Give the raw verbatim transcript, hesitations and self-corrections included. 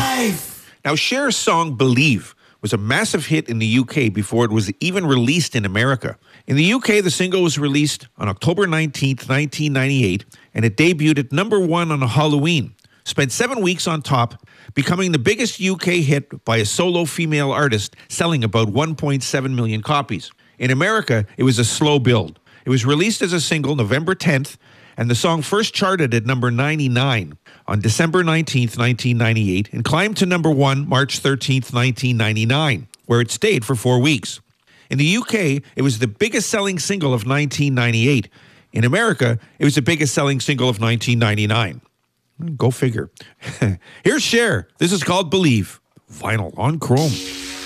life. Now, Cher's song Believe was a massive hit in the U K before it was even released in America. In the U K, the single was released on October nineteenth, nineteen ninety-eight, and it debuted at number one on Halloween. Spent seven weeks on top, becoming the biggest U K hit by a solo female artist, selling about one point seven million copies. In America, it was a slow build. It was released as a single November tenth, and the song first charted at number ninety-nine on December nineteenth, nineteen ninety-eight, and climbed to number one March thirteenth, nineteen ninety-nine, where it stayed for four weeks. In the U K, it was the biggest selling single of nineteen ninety-eight. In America, it was the biggest selling single of nineteen ninety-nine. Go figure. Here's Cher. This is called Believe. Vinyl on Chrome.